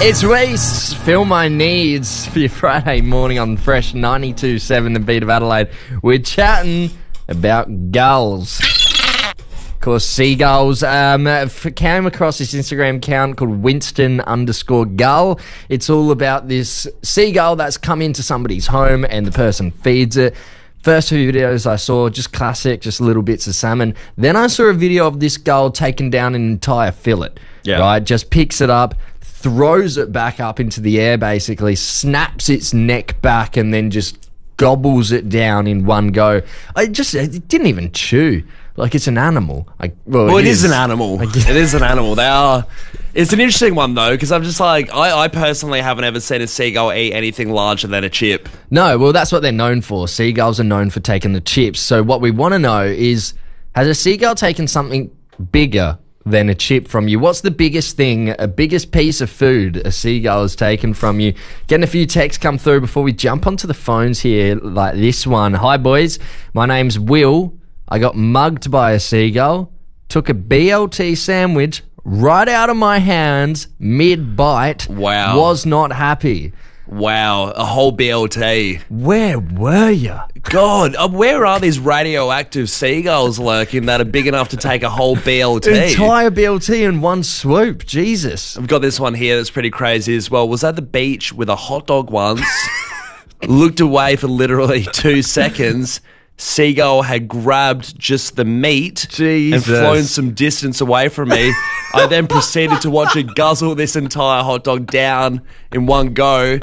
It's Reese. Fill my needs for your Friday morning on Fresh 92.7 The Beat of Adelaide. We're chatting about gulls. Of course, seagulls. Came across this Instagram account called Winston_Gull. It's all about this seagull that's come into somebody's home and the person feeds it. First few videos I saw, just classic, just little bits of salmon. Then I saw a video of this gull taking down an entire fillet. Yeah. Right? Just picks it up, throws it back up into the air, basically, snaps its neck back, and then just gobbles it down in one go. It didn't even chew. Like, it's an animal. Well, it is an animal. It is an animal. It's an interesting one, though, because I'm just like, I personally haven't ever seen a seagull eat anything larger than a chip. No, well, that's what they're known for. Seagulls are known for taking the chips. So what we want to know is, has a seagull taken something bigger than a chip from you? What's the biggest piece of food a seagull has taken from you? Getting a few texts come through before we jump onto the phones here, like this one. Hi, boys. My name's Will. I got mugged by a seagull, took a BLT sandwich right out of my hands mid-bite. Wow. Was not happy. Wow, a whole BLT. Where were you? God, where are these radioactive seagulls lurking that are big enough to take a whole BLT? Entire BLT in one swoop, Jesus. I've got this one here that's pretty crazy as well. Was at the beach with a hot dog once, looked away for literally 2 seconds. Seagull had grabbed just the meat and flown some distance away from me. I then proceeded to watch it guzzle this entire hot dog down in one go.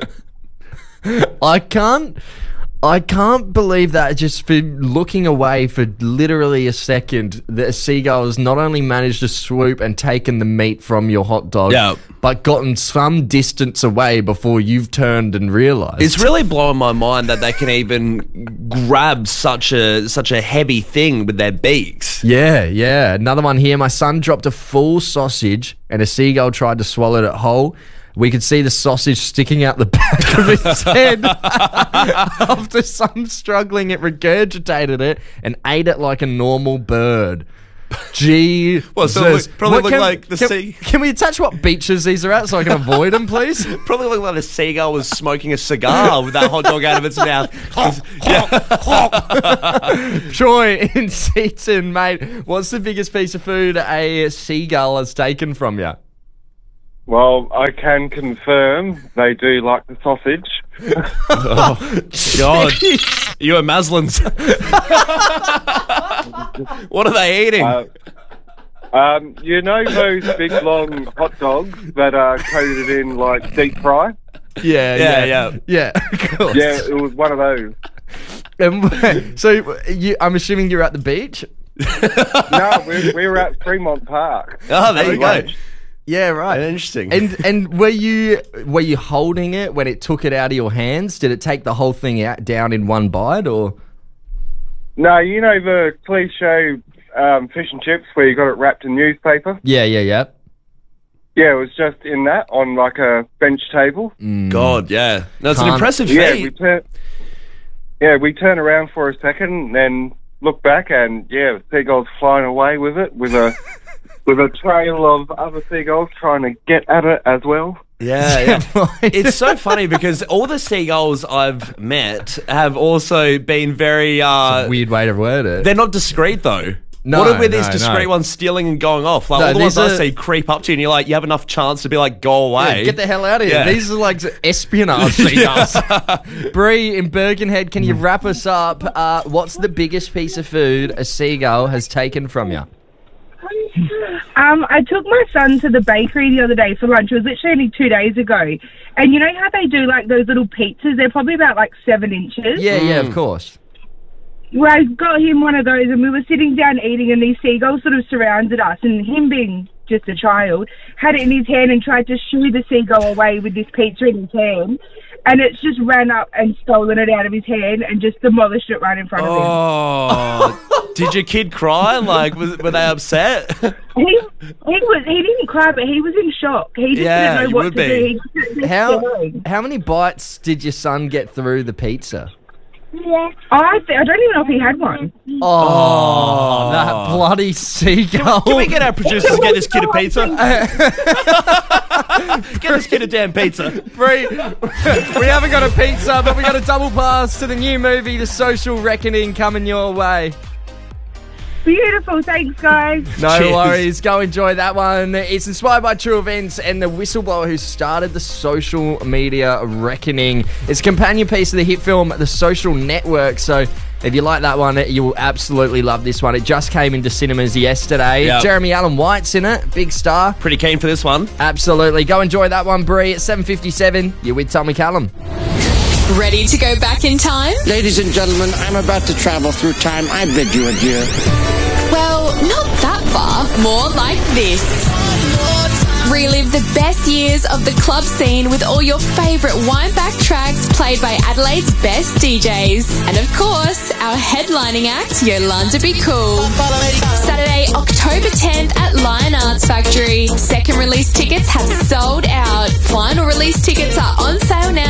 I can't believe that just for looking away for literally a second, that a seagull has not only managed to swoop and taken the meat from your hot dog, but gotten some distance away before you've turned and realised. It's really blowing my mind that they can even grab such a heavy thing with their beaks. Yeah. Another one here. My son dropped a full sausage and a seagull tried to swallow it whole. We could see the sausage sticking out the back of his head. After some struggling, it regurgitated it and ate it like a normal bird. Gee, probably look like the sea. Can we attach what beaches these are at so I can avoid them, please? Probably look like the seagull was smoking a cigar with that hot dog out of its mouth. Troy in Seaton, mate, what's the biggest piece of food a seagull has taken from you? Well, I can confirm they do like the sausage. Oh, God. You and Maslins. What are they eating? You know those big, long hot dogs that are coated in, like, deep fry? Yeah, of course. Yeah, it was one of those. So, I'm assuming you're at the beach? No, we were at Fremont Park. Oh, there you go. Yeah, right. Interesting. And were you holding it when it took it out of your hands? Did it take the whole thing down in one bite, or? No, you know the cliche fish and chips where you got it wrapped in newspaper? Yeah. Yeah, it was just in that on like a bench table. God, yeah. That's an impressive feat. We turn around for a second, then look back, and the seagull's flying away with it with a trail of other seagulls trying to get at it as well. Yeah. It's so funny because all the seagulls I've met have also been very... It's a weird way to word it. They're not discreet, though. No, what are with these discreet ones stealing and going off? Like, all the ones I see creep up to you and you're like, you have enough chance to be like, go away. Yeah, get the hell out of here. Yeah. These are like espionage seagulls. Bree in Bergenhead, can you wrap us up? What's the biggest piece of food a seagull has taken from you? I took my son to the bakery the other day for lunch. It was literally only 2 days ago. And you know how they do like those little pizzas? They're probably about like 7 inches. Yeah, of course. Well, I got him one of those and we were sitting down eating and these seagulls sort of surrounded us, and him being just a child had it in his hand and tried to shoo the seagull away with this pizza in his hand. And it's just ran up and stolen it out of his hand and just demolished it right in front of him. Oh, did your kid cry? Like, were they upset? He didn't cry, but he was in shock. He just didn't know what to do. How many bites did your son get through the pizza? Yeah. I don't even know if he had one. Oh, that bloody seagull. Can we get our producers to get this kid a pizza? Get Let's get a damn pizza. Bree, we haven't got a pizza, but we got a double pass to the new movie, The Social Reckoning, coming your way. Beautiful. Thanks, guys. No Cheers. worries. Go enjoy that one. It's inspired by true events and the whistleblower who started the social media reckoning. It's a companion piece of the hit film The Social Network. So if you like that one, you will absolutely love this one. It just came into cinemas yesterday. Yep. Jeremy Allen White's in it. Big star. Pretty keen for this one. Absolutely. Go enjoy that one, Bree. At 7:57, you're with Tommy Callum. Ready to go back in time? Ladies and gentlemen, I'm about to travel through time. I bid you adieu. Well, not that far. More like this. Relive the best years of the club scene with all your favourite wind-back tracks played by Adelaide's best DJs. And of course, our headlining act, Yolanda Be Cool. Saturday, October 10th at Lion Arts Factory. Second release tickets have sold out. Final release tickets are on sale now.